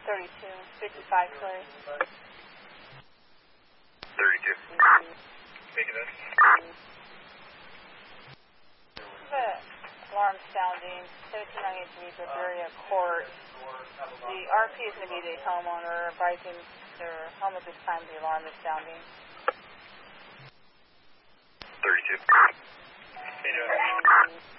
3255, clear. 32. Making this. Alarm sounding, 1798 Bavaria Court. The RP is going to be the homeowner advising their home at this time the alarm is sounding. 32.